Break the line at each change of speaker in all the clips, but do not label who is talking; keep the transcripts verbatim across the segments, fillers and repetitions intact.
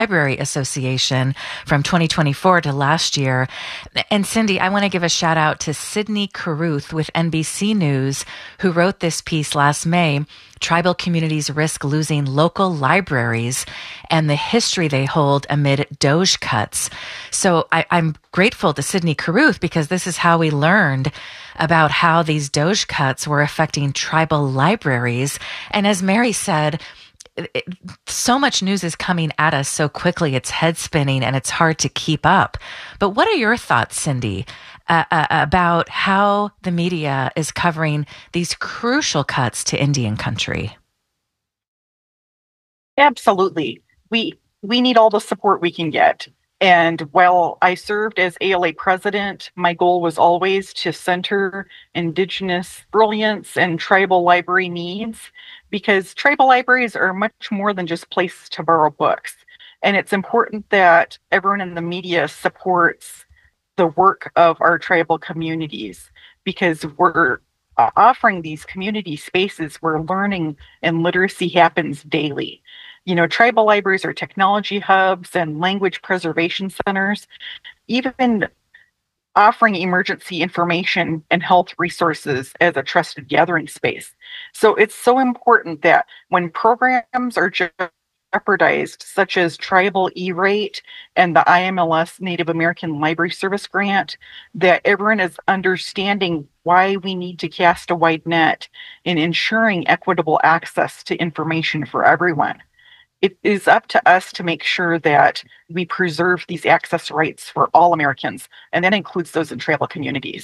Library Association from twenty twenty-four to last year. And Cindy, I want to give a shout out to Sydney Carruth with N B C News, who wrote this piece last May. Tribal communities risk losing local libraries and the history they hold amid Doge cuts. So I, I'm grateful to Sydney Carruth because this is how we learned about how these Doge cuts were affecting tribal libraries. And as Mary said, it, so much news is coming at us so quickly, it's head spinning and it's hard to keep up. But what are your thoughts, Cindy, uh, uh, about how the media is covering these crucial cuts to Indian country?
Absolutely. We we need all the support we can get. And while I served as A L A president, my goal was always to center Indigenous brilliance and tribal library needs, because tribal libraries are much more than just places to borrow books. And it's important that everyone in the media supports the work of our tribal communities, because we're uh, offering these community spaces where learning and literacy happens daily. You know, tribal libraries are technology hubs and language preservation centers, even offering emergency information and health resources as a trusted gathering space. So it's so important that when programs are jeopardized, such as Tribal E-Rate and the I M L S Native American Library Service Grant, that everyone is understanding why we need to cast a wide net in ensuring equitable access to information for everyone. It is up to us to make sure that we preserve these access rights for all Americans, and that includes those in tribal communities.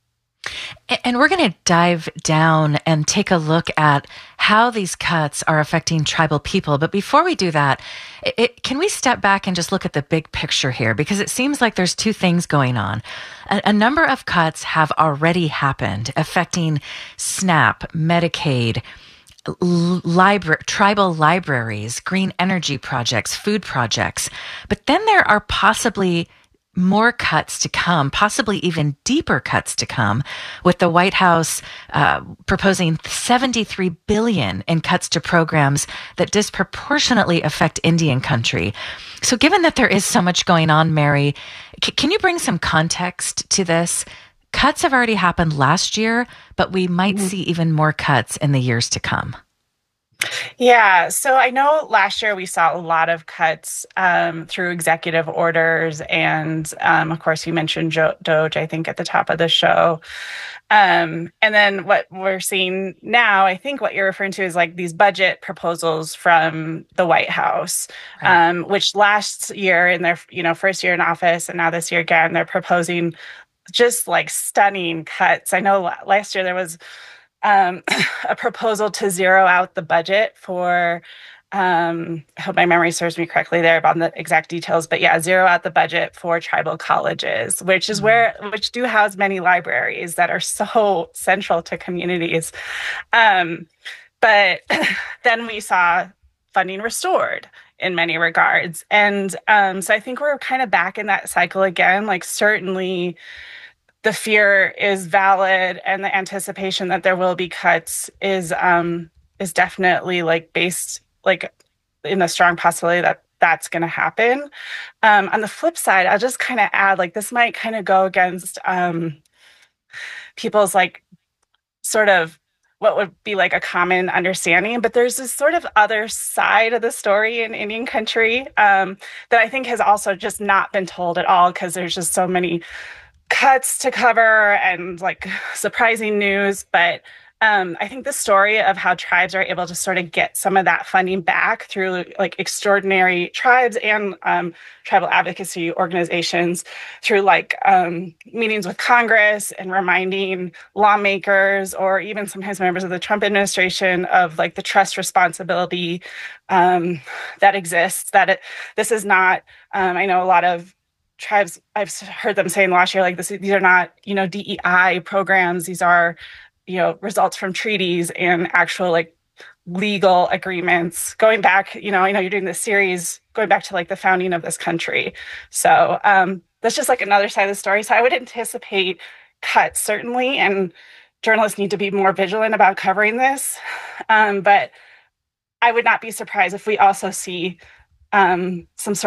And we're going to dive down and take a look at how these cuts are affecting tribal people. But before we do that, it, can we step back and just look at the big picture here? Because it seems like there's two things going on. A, a number of cuts have already happened, affecting SNAP, Medicaid, Libra- tribal libraries, green energy projects, food projects. But then there are possibly more cuts to come, possibly even deeper cuts to come, with the White House uh, proposing seventy-three billion dollars in cuts to programs that disproportionately affect Indian country. So given that there is so much going on, Mary, c- can you bring some context to this? Cuts have already happened last year, but we might mm-hmm. see even more cuts in the years to come.
Yeah, so I know last year we saw a lot of cuts um, through executive orders. And um, of course, you mentioned jo- Doge, I think, at the top of the show. Um, and then what we're seeing now, I think what you're referring to is like these budget proposals from the White House, right. um, which last year in their you know first year in office, and now this year again, they're proposing just like stunning cuts. I know last year there was um, a proposal to zero out the budget for, um, I hope my memory serves me correctly there about the exact details, but yeah, zero out the budget for tribal colleges, which is mm-hmm. where, which do house many libraries that are so central to communities. Um, but then we saw funding restored in many regards. And um, so I think we're kind of back in that cycle again. Like certainly the fear is valid, and the anticipation that there will be cuts is um, is definitely like based like in a strong possibility that that's going to happen. Um, on the flip side, I'll just kind of add like this might kind of go against um, people's like sort of what would be like a common understanding, but there's this sort of other side of the story in Indian country um, that I think has also just not been told at all, because there's just so many cuts to cover and like surprising news. But um, I think the story of how tribes are able to sort of get some of that funding back through like extraordinary tribes and um, tribal advocacy organizations through like um, meetings with Congress and reminding lawmakers or even sometimes members of the Trump administration of like the trust responsibility um, that exists, that it, this is not, um, I know a lot of tribes, I've heard them saying last year, like this, these are not, you know, D E I programs. These are, you know, results from treaties and actual like legal agreements going back, you know, I know you're doing this series going back to like the founding of this country. So um, that's just like another side of the story. So I would anticipate cuts certainly, and journalists need to be more vigilant about covering this. Um, but I would not be surprised if we also see um, some sort